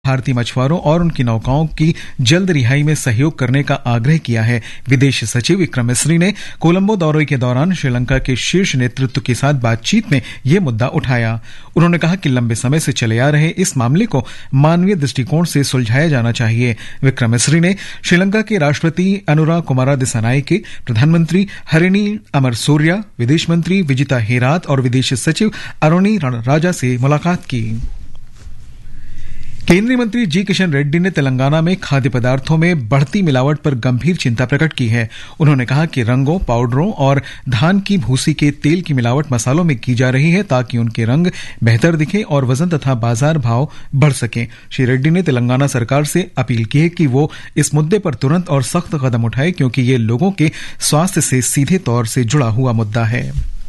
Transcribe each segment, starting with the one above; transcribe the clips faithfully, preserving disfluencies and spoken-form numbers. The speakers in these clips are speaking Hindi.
भारतीय मछुआरों और उनकी नौकाओं की जल्द रिहाई में सहयोग करने का आग्रह किया है। विदेश सचिव विक्रम मिस्री ने कोलंबो दौरे के दौरान श्रीलंका के शीर्ष नेतृत्व के साथ बातचीत में यह मुद्दा उठाया। उन्होंने कहा कि लंबे समय से चले आ रहे इस मामले को मानवीय दृष्टिकोण से सुलझाया जाना चाहिए। विक्रम मिस्री ने श्रीलंका के राष्ट्रपति अनुरा कुमारा दिसानायके, प्रधानमंत्री हरिनी अमरसूरिया, विदेश मंत्री विजिता हेरात और विदेश सचिव अरुणी राजा से मुलाकात की। केंद्रीय मंत्री जी किशन रेड्डी ने तेलंगाना में खाद्य पदार्थों में बढ़ती मिलावट पर गंभीर चिंता प्रकट की है। उन्होंने कहा कि रंगों, पाउडरों और धान की भूसी के तेल की मिलावट मसालों में की जा रही है ताकि उनके रंग बेहतर दिखे और वजन तथा बाजार भाव बढ़ सके। श्री रेड्डी ने तेलंगाना सरकार से अपील की है कि वो इस मुद्दे पर तुरंत और सख्त कदम उठाए क्योंकि ये लोगों के स्वास्थ्य से सीधे तौर से जुड़ा हुआ मुद्दा है।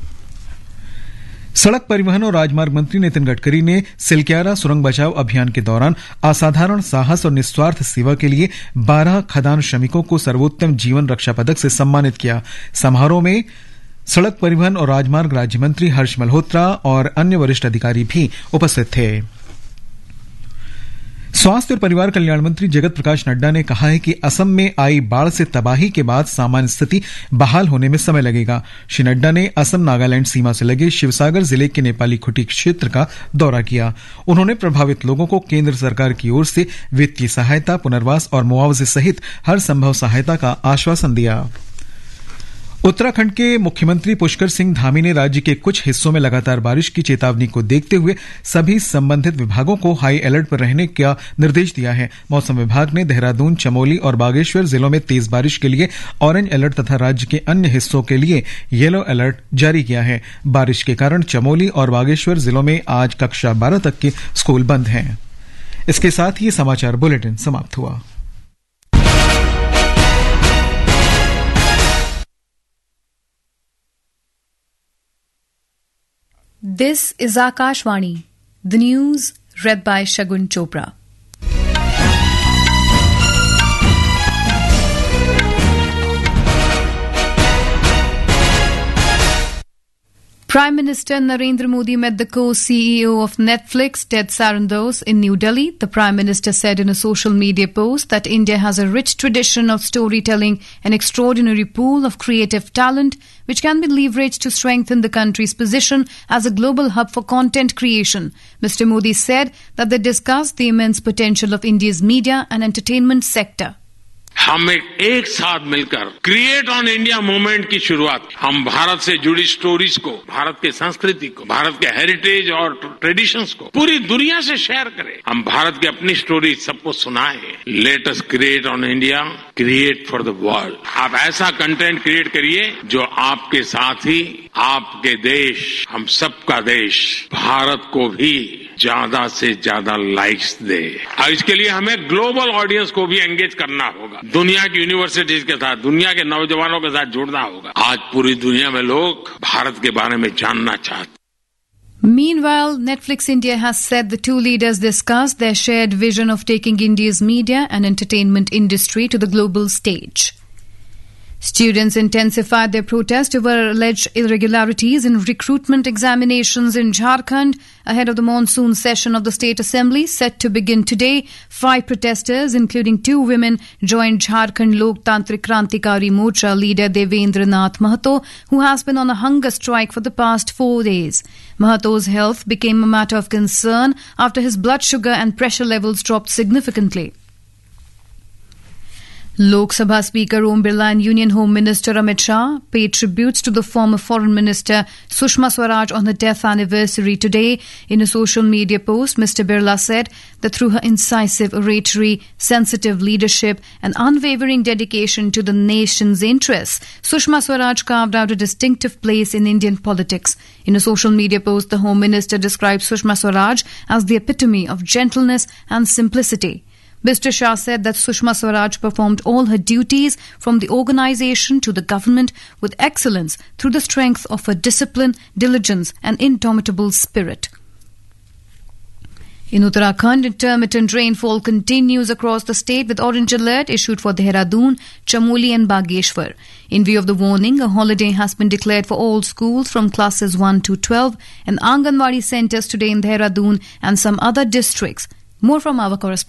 सड़क परिवहन और राजमार्ग मंत्री नितिन गडकरी ने सिलक्यारा सुरंग बचाव अभियान के दौरान असाधारण साहस और निस्वार्थ सेवा के लिए बारह खदान श्रमिकों को सर्वोत्तम जीवन रक्षा पदक से सम्मानित किया। समारोह में सड़क परिवहन और राजमार्ग राज्य मंत्री हर्ष मल्होत्रा और अन्य वरिष्ठ अधिकारी भी उपस्थित थे। स्वास्थ्य और परिवार कल्याण मंत्री जगत प्रकाश नड्डा ने कहा है कि असम में आई बाढ़ से तबाही के बाद सामान्य स्थिति बहाल होने में समय लगेगा। श्री नड्डा ने असम नागालैंड सीमा से लगे शिवसागर जिले के नेपाली खुटी क्षेत्र का दौरा किया। उन्होंने प्रभावित लोगों को केंद्र सरकार की ओर से वित्तीय सहायता, पुनर्वास और मुआवजे सहित हर संभव सहायता का आश्वासन दिया। उत्तराखंड के मुख्यमंत्री पुष्कर सिंह धामी ने राज्य के कुछ हिस्सों में लगातार बारिश की चेतावनी को देखते हुए सभी संबंधित विभागों को हाई अलर्ट पर रहने का निर्देश दिया है। मौसम विभाग ने देहरादून, चमोली और बागेश्वर जिलों में तेज बारिश के लिए ऑरेंज अलर्ट तथा राज्य के अन्य हिस्सों के लिए येलो अलर्ट जारी किया है। बारिश के कारण चमोली और बागेश्वर जिलों में आज कक्षा बारह तक के स्कूल बंद हैं। इसके साथ ही समाचार बुलेटिन समाप्त हुआ। This is Akashvani, the news read by Shagun Chopra. Prime Minister Narendra Modi met the co-C E O of Netflix, Ted Sarandos, in New Delhi. The Prime Minister said in a social media post that India has a rich tradition of storytelling, an extraordinary pool of creative talent, which can be leveraged to strengthen the country's position as a global hub for content creation. Mister Modi said that they discussed the immense potential of India's media and entertainment sector. हम एक, एक साथ मिलकर क्रिएट ऑन इंडिया मूवमेंट की शुरुआत, हम भारत से जुड़ी स्टोरीज को, भारत के संस्कृति को, भारत के हेरिटेज और ट्रेडिशंस को पूरी दुनिया से शेयर करें। हम भारत की अपनी स्टोरी सबको सुनाएं। Let us create on India, create for the world. आप ऐसा कंटेंट क्रिएट करिए जो आपके साथ ही आपके देश, हम सबका देश भारत को भी ज्यादा से ज्यादा लाइक्स दे। और इसके लिए हमें ग्लोबल ऑडियंस को भी एंगेज करना होगा। दुनिया की यूनिवर्सिटीज के साथ, दुनिया के नौजवानों के साथ जुड़ना होगा। आज पूरी दुनिया में लोग भारत के बारे में जानना चाहते हैं। Meanwhile, Netflix India has said the two leaders discussed their shared vision of taking India's media and entertainment industry to the global stage. Students intensified their protest over alleged irregularities in recruitment examinations in Jharkhand ahead of the monsoon session of the State Assembly set to begin today. Five protesters, including two women, joined Jharkhand Loktantrik Krantikari Morcha leader Devendra Nath Mahato, who has been on a hunger strike for the past four days. Mahato's health became a matter of concern after his blood sugar and pressure levels dropped significantly. Lok Sabha Speaker Om Birla and Union Home Minister Amit Shah paid tributes to the former Foreign Minister Sushma Swaraj on her death anniversary today. In a social media post, Mister Birla said that through her incisive oratory, sensitive leadership and unwavering dedication to the nation's interests, Sushma Swaraj carved out a distinctive place in Indian politics. In a social media post, the Home Minister described Sushma Swaraj as the epitome of gentleness and simplicity. Mister Shah said that Sushma Swaraj performed all her duties from the organisation to the government with excellence through the strength of her discipline, diligence and indomitable spirit. In Uttarakhand, intermittent rainfall continues across the state with orange alert issued for Dehradun, Chamoli and Bageshwar. In view of the warning, a holiday has been declared for all schools from classes one to twelve and Anganwadi centres today in Dehradun and some other districts. More from our correspondent.